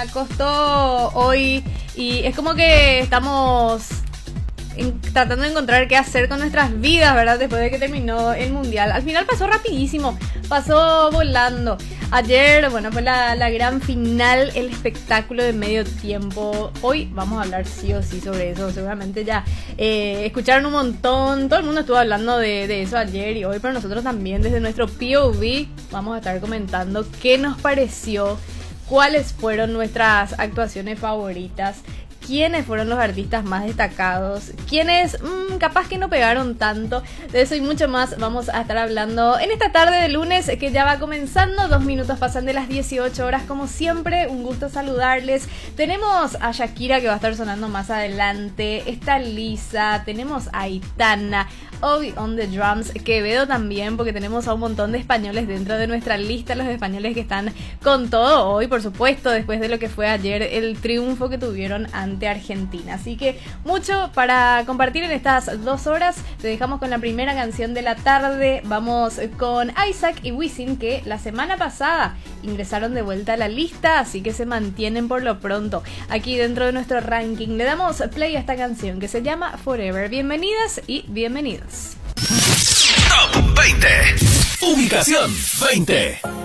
costó hoy y es como que estamos tratando de encontrar qué hacer con nuestras vidas, ¿verdad? Después de que terminó el mundial. Al final pasó rapidísimo, pasó volando. Ayer, bueno, fue la gran final, el espectáculo de medio tiempo. Hoy vamos a hablar sí o sí sobre eso. Seguramente ya escucharon un montón. Todo el mundo estuvo hablando de eso ayer y hoy, pero nosotros también desde nuestro POV vamos a estar comentando qué nos pareció, cuáles fueron nuestras actuaciones favoritas, quiénes fueron los artistas más destacados, quiénes capaz que no pegaron tanto. De eso y mucho más vamos a estar hablando en esta tarde de lunes que ya va comenzando. 2 minutos pasan de las 18 horas. Como siempre, un gusto saludarles. Tenemos a Shakira que va a estar sonando más adelante. Está Lisa, tenemos a Aitana, Obi on the drums, Quevedo también, porque tenemos a un montón de españoles dentro de nuestra lista, los españoles que están con todo hoy, por supuesto, después de lo que fue ayer el triunfo que tuvieron ante Argentina. Así que mucho para compartir en estas 2 horas. Te dejamos con la primera canción de la tarde. Vamos con Isaac y Wisin, que la semana pasada ingresaron de vuelta a la lista, así que se mantienen por lo pronto aquí dentro de nuestro ranking. Le damos play a esta canción que se llama Forever. Bienvenidas y bienvenidos. Top 20. Ubicación 20.